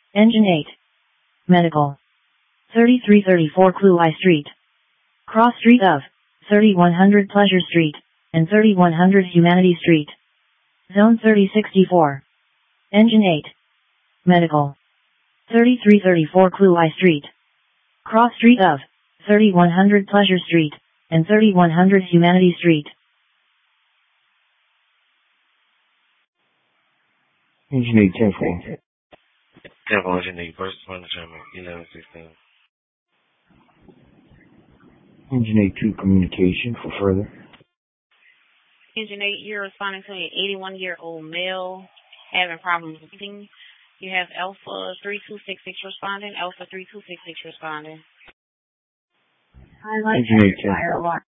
Engine 8. Medical. 3334 Clui Street. Cross street of 3100 Pleasure Street and 3100 Humanity Street. Zone 3064. Engine 8. Medical. 3334 Clui Street. Cross street of 3100 Pleasure Street and 3100 Humanity Street. Engine 8, 10-4. 10-4, Engine 8, first responder German, 1116. Engine 8, 2, communication for further. Engine 8, you're responding to an 81-year-old male having problems breathing. You have Alpha 3266 responding, Alpha 3266 responding. Engine 8, 10.